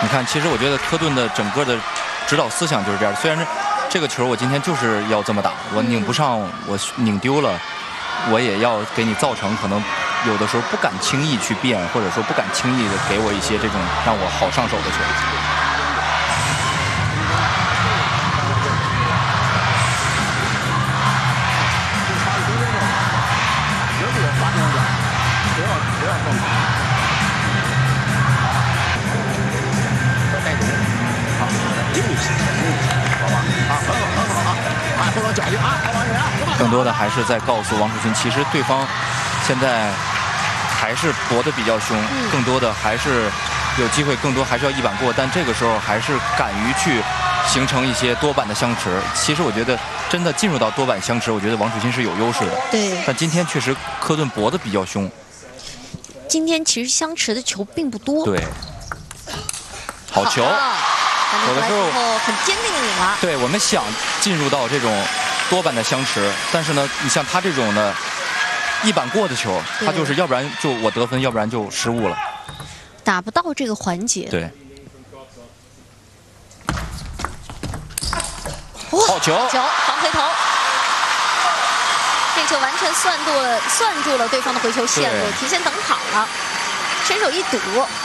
你看，其实我觉得科顿的整个的指导思想就是这样。虽然这个球我今天就是要这么打，我拧不上，我拧丢了，我也要给你造成可能有的时候不敢轻易去变，或者说不敢轻易的给我一些这种让我好上手的球。更多的还是在告诉王楚钦，其实对方现在还是搏得比较凶，更多的还是有机会，更多还是要一板过，但这个时候还是敢于去形成一些多板的相持。其实我觉得真的进入到多板相持，我觉得王楚钦是有优势的。 对， 但今天确实科顿搏得比较凶。 今天其实相持的球并不多。 对，好球。有的时候很坚定的拧了。 对，我们想进入到这种多板的相持，但是呢，你像他这种的一板过的球，他就是要不然就我得分，要不然就失误了， 打不到这个环节。 对，好球， 防回头，这球完全算住了对方的回球线路，提前等好了，伸手一堵。